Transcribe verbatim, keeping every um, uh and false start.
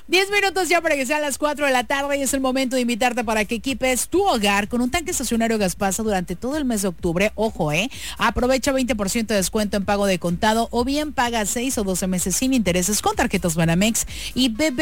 Diez minutos ya para que sean las cuatro de la tarde y es el momento de invitarte para que equipes tu hogar con un tanque estacionario Gaspasa durante todo el mes de octubre. Ojo, eh. Aprovecha veinte por ciento de descuento en pago de contado o bien paga seis o doce meses sin intereses con tarjetas Banamex y B B